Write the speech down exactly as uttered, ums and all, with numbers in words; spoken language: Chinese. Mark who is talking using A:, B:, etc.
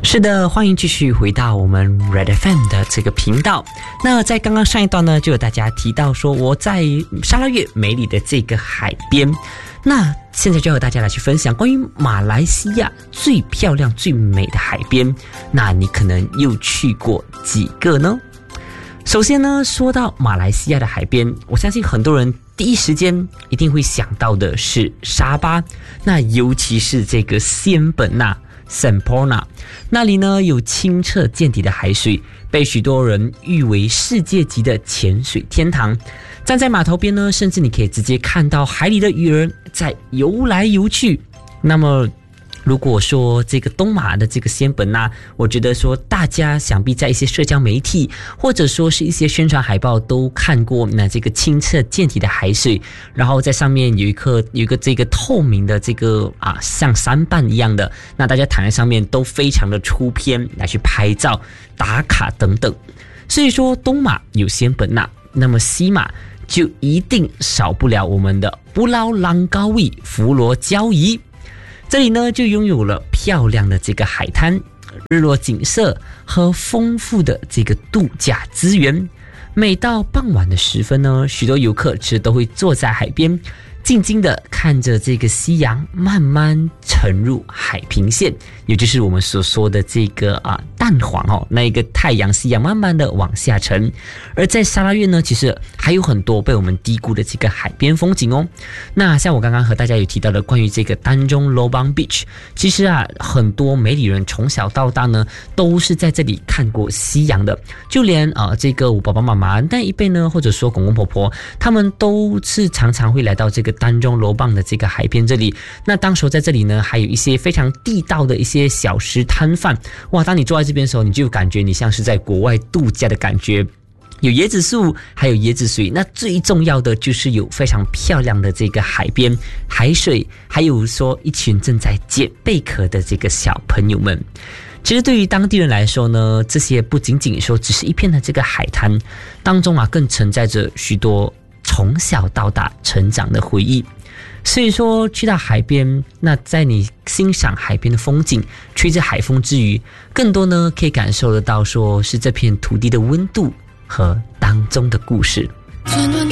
A: 是的，欢迎继续回到我们 Red F M 的这个频道。那在刚刚上一段呢，就有大家提到说我在沙拉越美丽的这个海边。那现在就和大家来去分享关于马来西亚最漂亮最美的海边，那你可能又去过几个呢？首先呢，说到马来西亚的海边，我相信很多人第一时间一定会想到的是沙巴，那尤其是这个仙本那 Sempurna， 那里呢有清澈见底的海水，被许多人誉为世界级的潜水天堂。站在码头边呢，甚至你可以直接看到海里的鱼儿在游来游去。那么如果说这个东马的这个仙本那，我觉得说大家想必在一些社交媒体或者说是一些宣传海报都看过，那这个清澈见底的海水，然后在上面有一颗有一个这个透明的这个啊像山瓣一样的，那大家躺在上面都非常的出片来去拍照打卡等等。所以说东马有仙本那，那么西马就一定少不了我们的布劳朗高卫佛罗交怡。这里呢就拥有了漂亮的这个海滩、日落景色和丰富的这个度假资源。每到傍晚的时分呢，许多游客其实都会坐在海边，静静的看着这个夕阳慢慢沉入海平线，也就是我们所说的这个啊淡黄哦，那一个太阳夕阳慢慢的往下沉。而在沙拉越呢，其实还有很多被我们低估的这个海边风景哦。那像我刚刚和大家有提到的关于这个丹中 Lobang Beach， 其实啊很多美里人从小到大呢都是在这里看过夕阳的，就连啊、呃、这个我爸爸妈妈那一辈呢，或者说公公婆婆，他们都是常常会来到这个丹中罗棒的这个海边这里。那当时在这里呢，还有一些非常地道的一些小食摊贩。哇，当你坐在这边的时候，你就感觉你像是在国外度假的感觉。有椰子树，还有椰子水，那最重要的就是有非常漂亮的这个海边海水，还有说一群正在捡贝壳的这个小朋友们。其实对于当地人来说呢，这些不仅仅说只是一片的这个海滩当中啊，更承载着许多从小到大成长的回忆。所以说去到海边，那在你欣赏海边的风景，吹着海风之余，更多呢可以感受得到说是这片土地的温度和当中的故事。